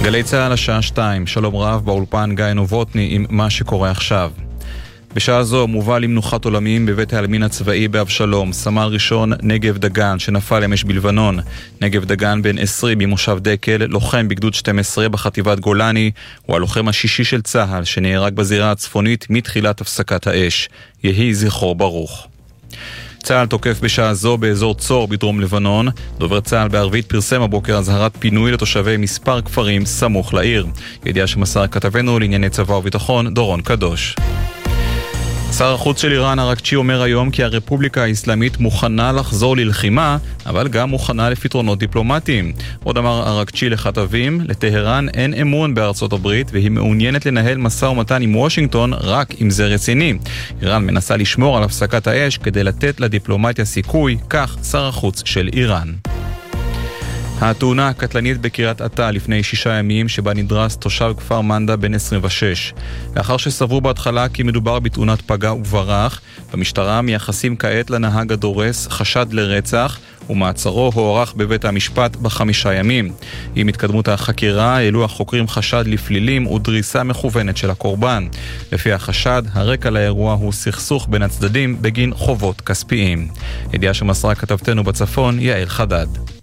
גלי צהל השעה 2, שלום רב באולפן גיא נובוטני עם מה שקורה עכשיו. בשעה זו מובא למנוחת עולמים בבית העלמין הצבאי באבשלום, סמל ראשון נגב דגן שנפל אמש בלבנון. נגב דגן בן 20 ממושב דקל, לוחם בגדוד 12 בחטיבת גולני, הוא הלוחם השישי של צה"ל שנהרג בזירה הצפונית מתחילת הפסקת האש. יהי זכרו ברוך. צה"ל תוקף בשעה זו באזור צור בדרום לבנון. דובר צה"ל בערבית פרסם הבוקר הזהרת פינוי לתושבי מספר כפרים סמוך לעיר. ידיעה שמסר כתבנו לענייני צבא וביטחון דורון קדוש. שר החוץ של איראן אראקצ'י אומר היום כי הרפובליקה האסלאמית מוכנה לחזור ללחימה, אבל גם מוכנה לפתרונות דיפלומטיים. עוד אמר אראקצ'י לכתבים, לטהרן אין אמון בארצות הברית והיא מעוניינת לנהל משא ומתן עם וושינגטון רק אם זה רציני. איראן מנסה לשמור על הפסקת האש כדי לתת לדיפלומטיה סיכוי, כך שר החוץ של איראן. התאונה הקטלנית בקריית אתא לפני 6 ימים שבה נדרס תושב כפר מנדה בן 26. לאחר שסברו בהתחלה כי מדובר בתאונת פגע וברח, במשטרה מייחסים כעת לנהג הדורס חשד לרצח, ומעצרו הוארך בבית המשפט ב5 ימים. עם התקדמות החקירה העלו החוקרים חשד לפלילים ודריסה מכוונת של הקורבן. לפי החשד, הרקע לאירוע הוא סכסוך בין הצדדים בגין חובות כספיים. ידיעה שמסרה כתבתנו בצפון יעל חדד.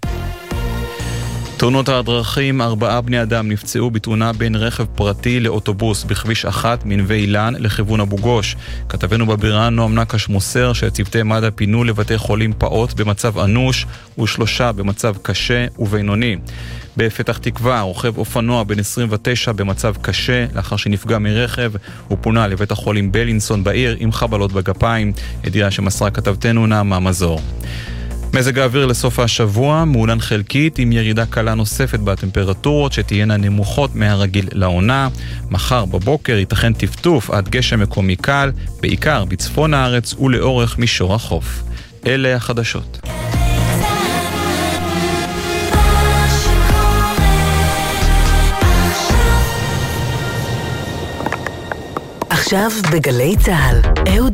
תאונות הדרכים, 4 בני אדם נפצעו בתאונה בין רכב פרטי לאוטובוס בכביש 1 מנווה אילן לכיוון אבו גוש. כתבנו בבירה נועם נקש מוסר שצוותי מד"א פינו לבתי חולים פעוט במצב אנוש ו3 במצב קשה ובינוני. בפתח תקווה, רוכב אופנוע בן 29 במצב קשה, לאחר שנפגע מרכב, הוא פונה לבית החולים בלינסון בעיר עם חבלות בגפיים. ידיעה שמסרה כתבתנו נעמה מזור. מזג האוויר לסוף השבוע מעונן חלקית עם ירידה קלה נוספת בטמפרטורות שתהיינה נמוכות מהרגיל לעונה. מחר בבוקר ייתכן טפטוף עד גשם מקומי קל, בעיקר בצפון הארץ ולאורך מישור החוף. אלה החדשות. עכשיו בגלי צהל, אהוד